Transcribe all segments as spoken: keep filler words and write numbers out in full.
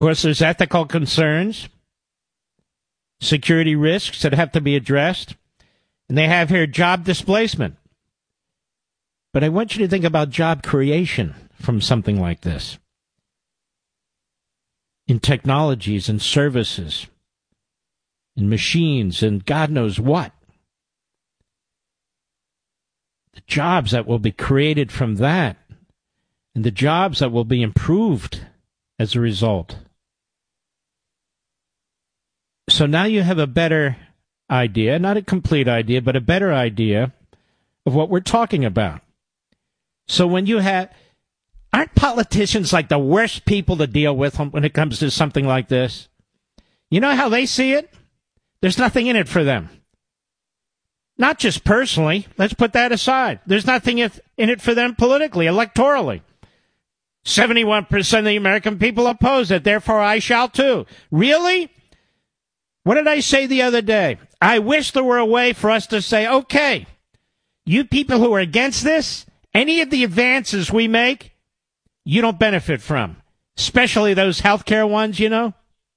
course, there's ethical concerns, security risks that have to be addressed, and they have here job displacement. But I want you to think about job creation from something like this. In technologies and services, in machines, and God knows what. The jobs that will be created from that, and the jobs that will be improved as a result. So now you have a better idea, not a complete idea, but a better idea of what we're talking about. So when you have, aren't politicians like the worst people to deal with when it comes to something like this? You know how they see it? There's nothing in it for them. Not just personally. Let's put that aside. There's nothing in it for them politically, electorally. seventy-one percent of the American people oppose it, therefore I shall too. Really? What did I say the other day? I wish there were a way for us to say, okay, you people who are against this, any of the advances we make, you don't benefit from. Especially those healthcare ones, you know?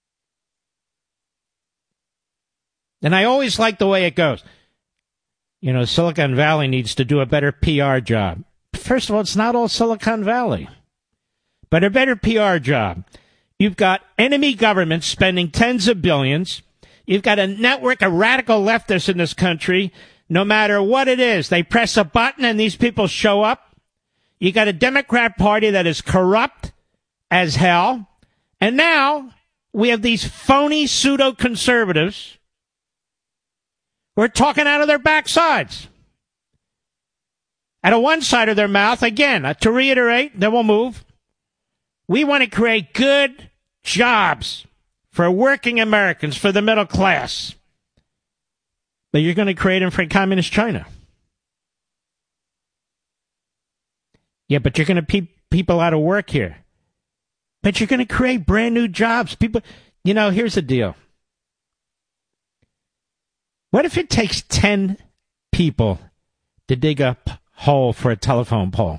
And I always like the way it goes. You know, Silicon Valley needs to do a better P R job. First of all, it's not all Silicon Valley. But a better P R job. You've got enemy governments spending tens of billions. You've got a network of radical leftists in this country. No matter what it is, they press a button and these people show up. You got a Democrat Party that is corrupt as hell. And now we have these phony pseudo-conservatives who are talking out of their backsides. Out of one side of their mouth, again, uh, to reiterate, then we'll move. We want to create good jobs for working Americans, for the middle class. But you're going to create them for communist China. Yeah, but you're going to keep people out of work here. But you're going to create brand new jobs. People, you know, here's the deal. What if it takes ten people to dig a hole for a telephone pole?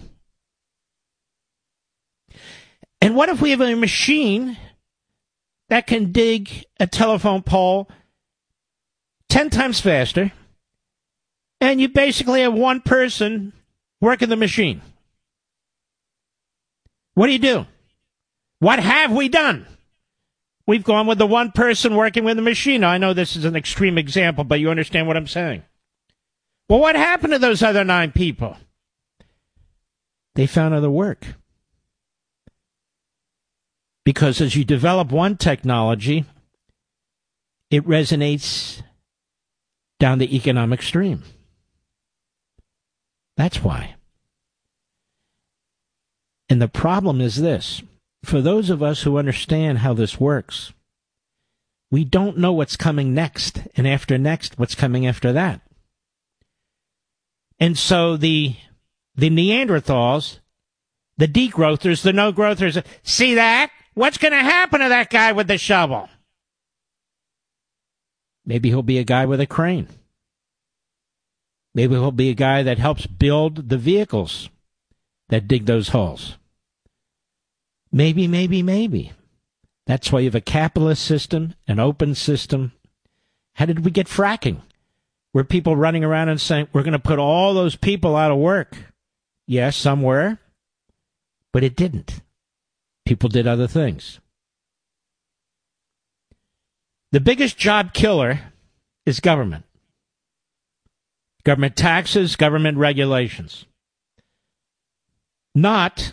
And what if we have a machine that can dig a telephone pole ten times faster, and you basically have one person working the machine? What do you do? What have we done? We've gone with the one person working with the machine. Now, I know this is an extreme example, but you understand what I'm saying. Well, what happened to those other nine people? They found other work. Because as you develop one technology, it resonates down the economic stream. That's why. And the problem is this. For those of us who understand how this works, we don't know what's coming next, and after next, what's coming after that. And so the the Neanderthals, the degrowthers, the no-growthers, see that? What's going to happen to that guy with the shovel? Maybe he'll be a guy with a crane. Maybe he'll be a guy that helps build the vehicles that dig those holes. Maybe, maybe, maybe. That's why you have a capitalist system, an open system. How did we get fracking? Were people running around and saying, we're going to put all those people out of work? Yes, some were, but it didn't. People did other things. The biggest job killer is government. Government taxes, government regulations. Not,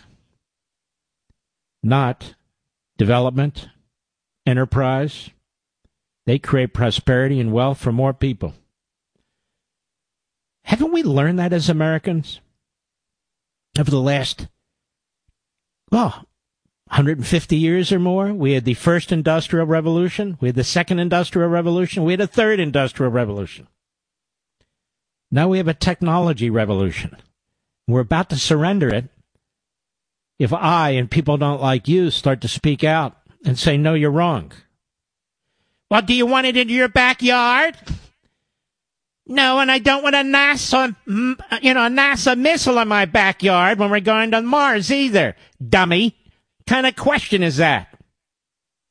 not development, enterprise. They create prosperity and wealth for more people. Haven't we learned that as Americans? Over the last, well, one hundred fifty years or more, we had the first industrial revolution, we had the second industrial revolution, we had a third industrial revolution. Now we have a technology revolution. We're about to surrender it if I and people don't like you start to speak out and say, no, you're wrong. Well, do you want it in your backyard? No, and I don't want a NASA, you know, a NASA missile in my backyard when we're going to Mars either, dummy. What kind of question is that?